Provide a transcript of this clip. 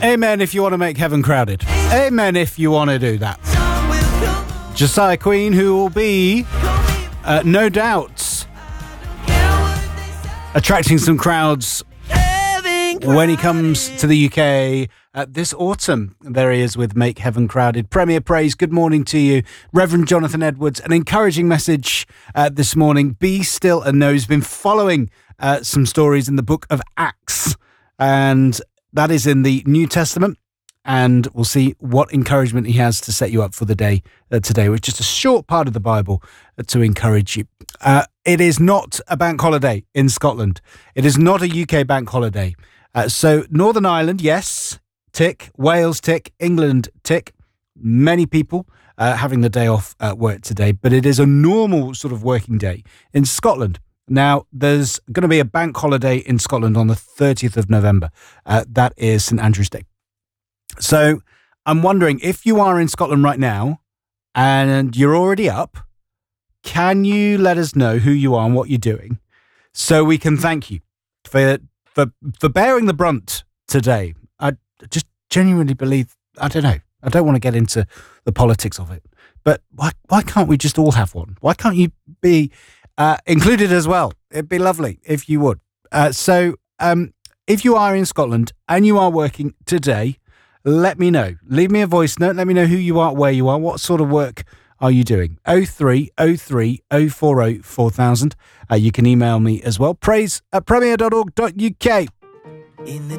Amen if you want to make heaven crowded. Amen if you want to do that. Josiah Queen, who will be, no doubt, attracting some crowds when he comes to the UK this autumn. There he is with Make Heaven Crowded. Premier Praise, good morning to you. Reverend Jonathan Edwards, an encouraging message this morning. Be still and know. He's been following some stories in the book of Acts, and that is in the New Testament. And we'll see what encouragement he has to set you up for the day today, with just a short part of the Bible to encourage you. It is not a bank holiday in Scotland. It is not a UK bank holiday. So Northern Ireland, yes, tick. Wales, tick. England, tick. Many people having the day off at work today, but it is a normal sort of working day in Scotland. Now, there's going to be a bank holiday in Scotland on the 30th of November. That is St Andrew's Day. So I'm wondering, if you are in Scotland right now and you're already up, can you let us know who you are and what you're doing so we can thank you for bearing the brunt today? I just genuinely believe, I don't know, I don't want to get into the politics of it, but why can't we just all have one? Why can't you be included as well? It'd be lovely if you would. So if you are in Scotland and you are working today, let me know. Leave me a voice note. Let me know who you are, where you are, what sort of work are you doing. 0303 040 4000. You can email me as well. praise@premier.org.uk.